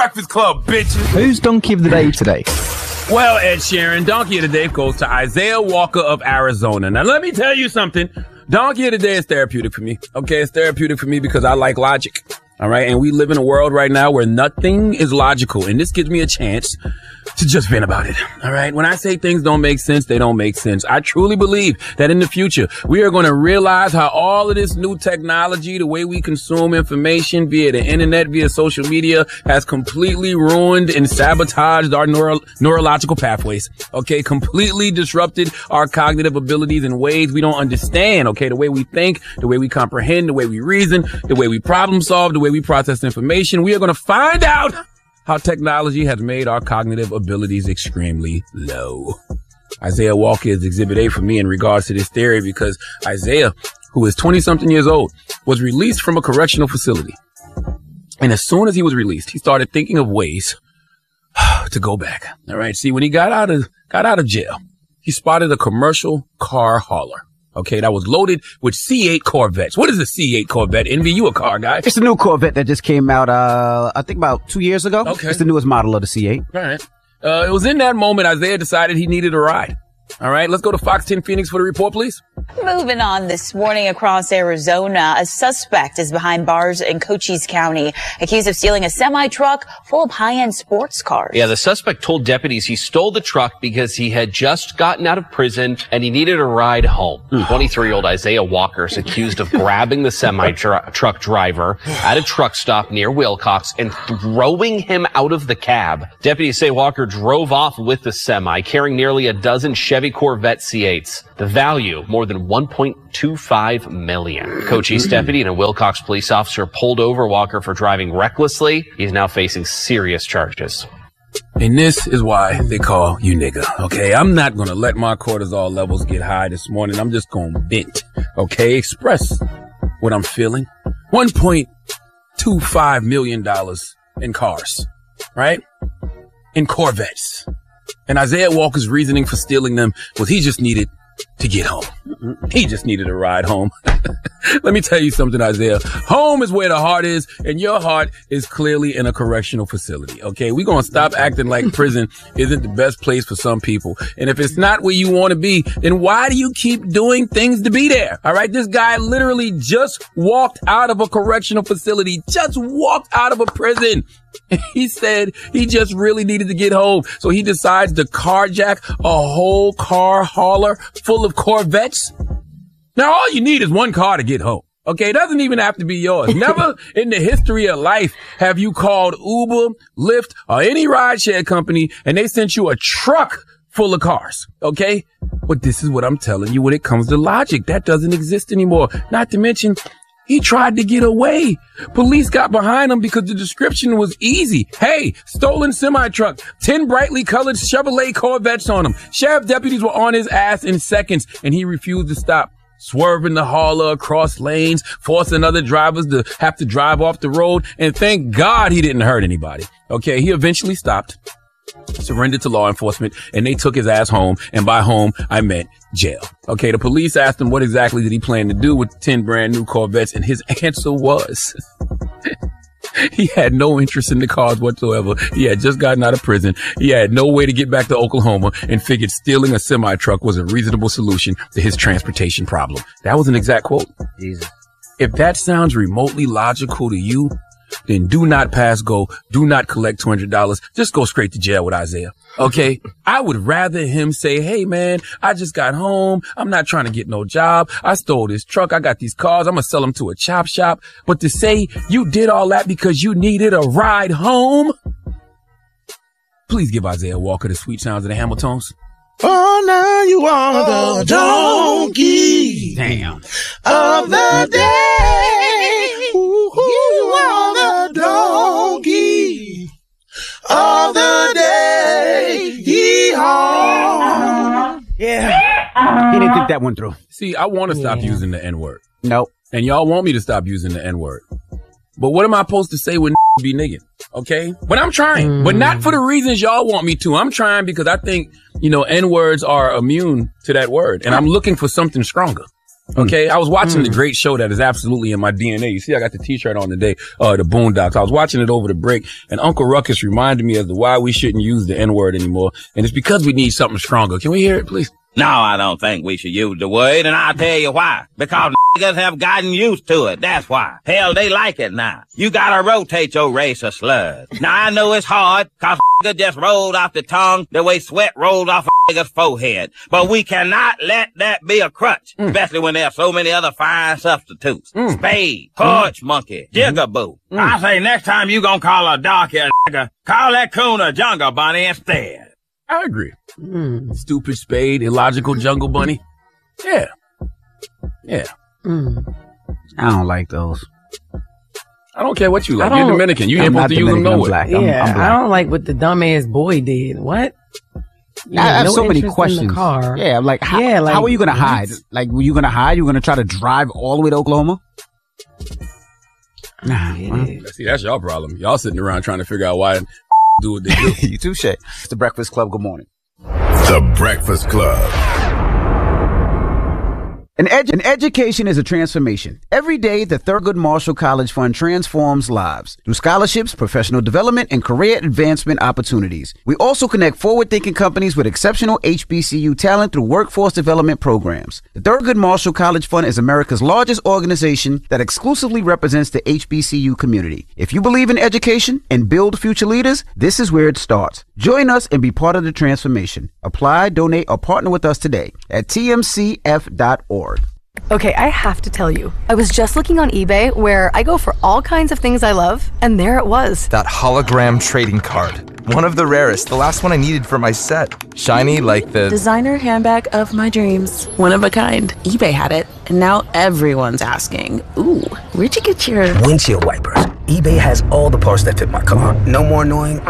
Breakfast Club, bitches. Who's Donkey of the Day today? Well, Ed Sheeran, Donkey of the Day goes to Isaiah Walker of Arizona. Now, let me tell you something. Donkey of the Day is therapeutic for me. Okay, it's therapeutic for me because I like logic. All right, and we live in a world right now where nothing is logical, and this gives me a chance to just vent about it. All right, when I say things don't make sense, they don't make sense. I truly believe that in the future, we are going to realize how all of this new technology, the way we consume information via the internet, via social media, has completely ruined and sabotaged our neurological pathways. Okay, completely disrupted our cognitive abilities in ways we don't understand. Okay, the way we think, the way we comprehend, the way we reason, the way we problem solve, the way we process information. We are going to find out how technology has made our cognitive abilities extremely low. Isaiah Walker is Exhibit A for me in regards to this theory because Isaiah, who is 20-something years old, was released from a correctional facility. And as soon as he was released, he started thinking of ways to go back. All right. See, when he got out of jail, he spotted a commercial car hauler. Okay, that was loaded with C8 Corvettes. What is a C8 Corvette? Envy, you a car guy. It's the new Corvette that just came out, I think about 2 years ago. Okay. It's the newest model of the C8. All right. It was in that moment Isaiah decided he needed a ride. All right, let's go to Fox 10 Phoenix for the report, please. Moving on this morning across Arizona, a suspect is behind bars in Cochise County, accused of stealing a semi-truck full of high-end sports cars. Yeah, the suspect told deputies he stole the truck because he had just gotten out of prison and he needed a ride home. 23-year-old Isaiah Walker is accused of grabbing the semi-truck driver at a truck stop near Wilcox and throwing him out of the cab. Deputies say Walker drove off with the semi, carrying nearly a dozen Chevy Corvette C8s. The value, more than $1.25 million. Cochise deputy and a Wilcox police officer pulled over Walker for driving recklessly. He's now facing serious charges. And this is why they call you nigga, okay? I'm not gonna let my cortisol levels get high this morning. I'm just gonna vent, okay? Express what I'm feeling. $1.25 million in cars, right? In Corvettes. And Isaiah Walker's reasoning for stealing them was he just needed to get home. He just needed a ride home. Let me tell you something, Isaiah. Home is where the heart is, and your heart is clearly in a correctional facility. Okay, we're going to stop acting like prison isn't the best place for some people. And if it's not where you want to be, then why do you keep doing things to be there? All right, this guy literally just walked out of a correctional facility, just walked out of a prison. He said he just really needed to get home. So he decides to carjack a whole car hauler full of Corvettes. Now, all you need is one car to get home. Okay, it doesn't even have to be yours. Never in the history of life have you called Uber, Lyft, or any rideshare company and they sent you a truck full of cars. Okay? But this is what I'm telling you when it comes to logic. That doesn't exist anymore. Not to mention, he tried to get away. Police got behind him because the description was easy. Hey, stolen semi-truck, 10 brightly colored Chevrolet Corvettes on him. Sheriff deputies were on his ass in seconds, and he refused to stop, swerving the hauler across lanes, forcing other drivers to have to drive off the road. And thank God he didn't hurt anybody. Okay, he eventually stopped, surrendered to law enforcement, and they took his ass home. And by home, I meant jail. Okay, the police asked him what exactly did he plan to do with 10 brand new Corvettes, and his answer was he had no interest in the cars whatsoever. He had just gotten out of prison. He had no way to get back to Oklahoma and figured stealing a semi-truck was a reasonable solution to his transportation problem. That was an exact quote. Jesus. If that sounds remotely logical to you, then do not pass go. Do not collect $200. Just go straight to jail with Isaiah. Okay? I would rather him say, hey, man, I just got home. I'm not trying to get no job. I stole this truck. I got these cars. I'm going to sell them to a chop shop. But to say you did all that because you needed a ride home? Please give Isaiah Walker the sweet sounds of the Hamiltons. Oh, now you are the donkey. Damn. Of the day. Ooh, you are the donkey of the day. Yeehaw. Yeah. He didn't think that one through. See, I want to stop using the N-word. Nope. And y'all want me to stop using the N-word. But what am I supposed to say when be niggin'? Okay? But I'm trying. But not for the reasons y'all want me to. I'm trying because I think, N-words are immune to that word. And I'm looking for something stronger. Okay, I was watching the great show that is absolutely in my DNA. You see, I got the t-shirt on today, the Boondocks. I was watching it over the break, and Uncle Ruckus reminded me as to why we shouldn't use the N-word anymore. And it's because we need something stronger. Can we hear it, please? No, I don't think we should use the word, and I'll tell you why. Because niggas have gotten used to it, that's why. Hell, they like it now. You gotta rotate your race of slurs. Now, I know it's hard, cause nigga just rolled off the tongue the way sweat rolls off a nigga's forehead. But we cannot let that be a crutch, especially when there are so many other fine substitutes. Spade, porch monkey, jigaboo. I say next time you gonna call a dark-haired nigga, call that coon a jungle bunny instead. I agree. Stupid spade, illogical jungle bunny. Yeah. I don't like those. I don't care what you like. You're Dominican. You ain't supposed to use them nowhere. I'm black. I don't like what the dumbass boy did. What? I have so many questions. Yeah, I'm like, how are you going to hide? Like, were you going to hide? You were going to try to drive all the way to Oklahoma? Nah. See, that's y'all problem. Y'all sitting around trying to figure out why do what they do. You touche. It's the Breakfast Club. Good morning. The Breakfast Club. An education is a transformation. Every day, the Thurgood Marshall College Fund transforms lives through scholarships, professional development, and career advancement opportunities. We also connect forward-thinking companies with exceptional HBCU talent through workforce development programs. The Thurgood Marshall College Fund is America's largest organization that exclusively represents the HBCU community. If you believe in education and build future leaders, this is where it starts. Join us and be part of the transformation. Apply, donate, or partner with us today at tmcf.org. Okay, I have to tell you, I was just looking on eBay where I go for all kinds of things I love, and there it was. That hologram trading card. One of the rarest, the last one I needed for my set. Shiny like the designer handbag of my dreams. One of a kind. eBay had it, and now everyone's asking, ooh, where'd you get your windshield wipers? eBay has all the parts that fit my car. No more annoying,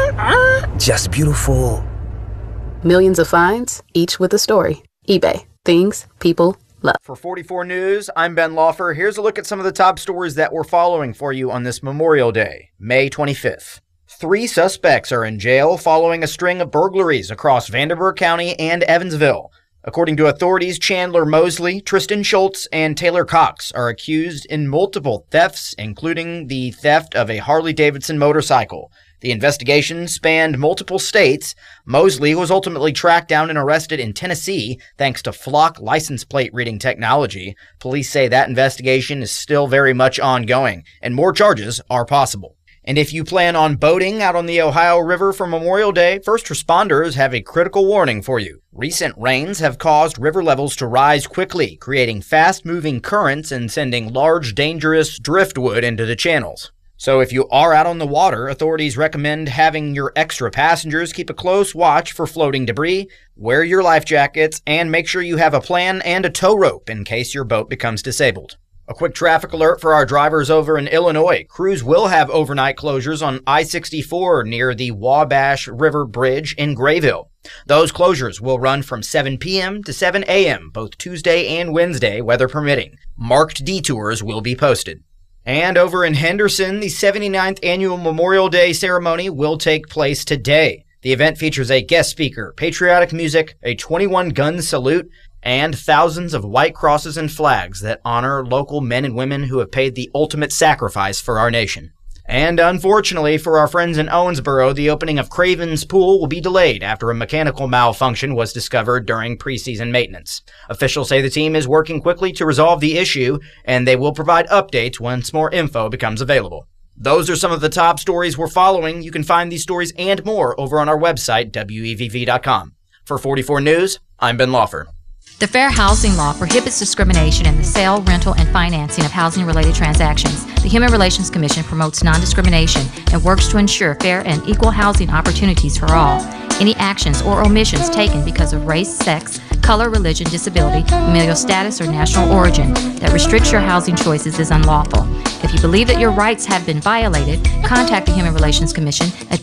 just beautiful. Millions of finds, each with a story. eBay. Things people love. For 44 News, I'm Ben Laufer. Here's a look at some of the top stories that we're following for you on this Memorial Day, May 25th. 3 suspects are in jail following a string of burglaries across Vanderburgh County and Evansville. According to authorities, Chandler Mosley, Tristan Schultz, and Taylor Cox are accused in multiple thefts, including the theft of a Harley-Davidson motorcycle. The investigation spanned multiple states. Mosley was ultimately tracked down and arrested in Tennessee thanks to Flock license plate reading technology. Police say that investigation is still very much ongoing, and more charges are possible. And if you plan on boating out on the Ohio River for Memorial Day, first responders have a critical warning for you. Recent rains have caused river levels to rise quickly, creating fast-moving currents and sending large, dangerous driftwood into the channels. So if you are out on the water, authorities recommend having your extra passengers keep a close watch for floating debris, wear your life jackets, and make sure you have a plan and a tow rope in case your boat becomes disabled. A quick traffic alert for our drivers over in Illinois. Crews will have overnight closures on I-64 near the Wabash River Bridge in Grayville. Those closures will run from 7 p.m. to 7 a.m. both Tuesday and Wednesday, weather permitting. Marked detours will be posted. And over in Henderson, the 79th annual Memorial Day ceremony will take place today. The event features a guest speaker, patriotic music, a 21-gun salute, and thousands of white crosses and flags that honor local men and women who have paid the ultimate sacrifice for our nation. And unfortunately for our friends in Owensboro, the opening of Craven's Pool will be delayed after a mechanical malfunction was discovered during preseason maintenance. Officials say the team is working quickly to resolve the issue, and they will provide updates once more info becomes available. Those are some of the top stories we're following. You can find these stories and more over on our website, WEVV.com. For 44 News, I'm Ben Laufer. The Fair Housing Law prohibits discrimination in the sale, rental, and financing of housing-related transactions. The Human Relations Commission promotes non-discrimination and works to ensure fair and equal housing opportunities for all. Any actions or omissions taken because of race, sex, color, religion, disability, familial status, or national origin that restricts your housing choices is unlawful. If you believe that your rights have been violated, contact the Human Relations Commission at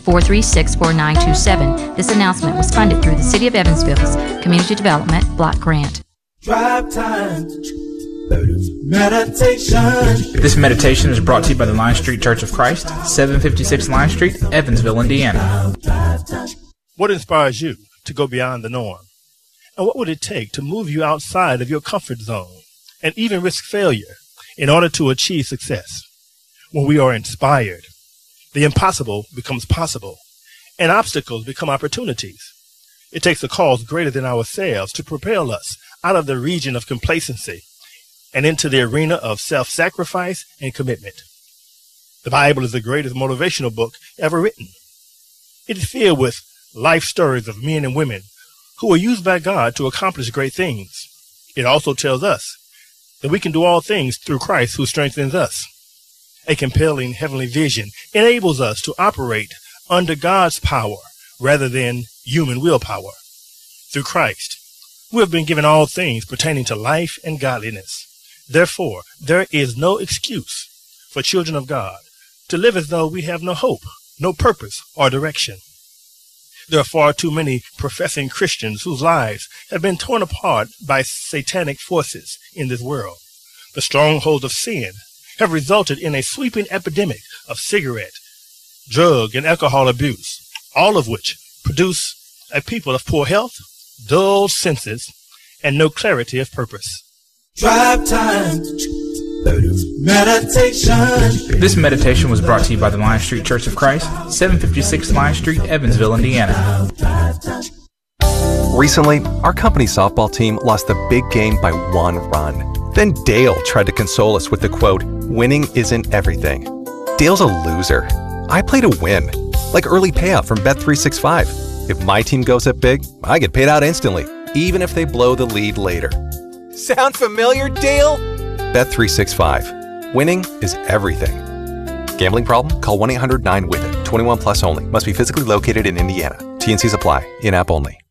436-4927. This announcement was funded through the City of Evansville's Community Development Block Grant. Drive time. Meditation. This meditation is brought to you by the Line Street Church of Christ, 756 Line Street, Evansville, Indiana. What inspires you to go beyond the norm? And what would it take to move you outside of your comfort zone? and even risk failure in order to achieve success. When we are inspired, the impossible becomes possible, and obstacles become opportunities. It takes a cause greater than ourselves to propel us out of the region of complacency and into the arena of self-sacrifice and commitment. The Bible is the greatest motivational book ever written. It is filled with life stories of men and women who were used by God to accomplish great things. It also tells us that we can do all things through Christ who strengthens us. A compelling heavenly vision enables us to operate under God's power rather than human willpower. Through Christ, we have been given all things pertaining to life and godliness. Therefore, there is no excuse for children of God to live as though we have no hope, no purpose, or direction. There are far too many professing Christians whose lives have been torn apart by satanic forces in this world. The strongholds of sin have resulted in a sweeping epidemic of cigarette, drug, and alcohol abuse, all of which produce a people of poor health, dull senses, and no clarity of purpose. Drive time. Meditation. This meditation was brought to you by the Lion Street Church of Christ, 756 Lion Street, Evansville, Indiana. Recently, our company softball team lost the big game by 1 run. Then Dale tried to console us with the quote, "Winning isn't everything." Dale's a loser. I play to win, like early payout from Bet365. If my team goes up big, I get paid out instantly, even if they blow the lead later. Sound familiar, Dale? Bet365. Winning is everything. Gambling problem? Call 1-800-9-WITH-IT. 21 plus only. Must be physically located in Indiana. T&Cs apply. In-app only.